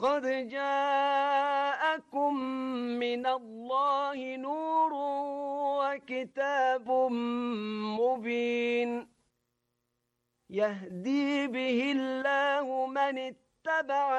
قد جاءكم من الله نور وكتاب مبين يهدي به الله من اتبع